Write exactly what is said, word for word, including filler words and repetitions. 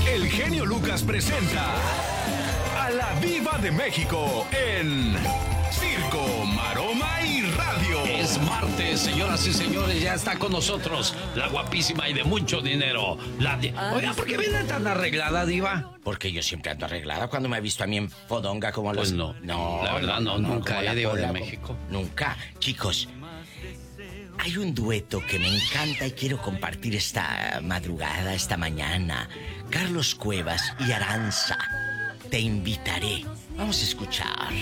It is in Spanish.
el genio Lucas presenta a la Viva de México en Circo, Maroma y Radio. Es martes, señoras y señores, ya está con nosotros la guapísima y de mucho dinero. La di- Oiga, ¿por qué viene tan arreglada, diva? Porque yo siempre ando arreglada cuando me ha visto a mí en fodonga como Pues los... no, no, la verdad no, nunca como he la de ir cola, de como- México. Nunca. Chicos, hay un dueto que me encanta y quiero compartir esta madrugada, esta mañana. Carlos Cuevas y Aranza. Te invitaré. Vamos a escuchar.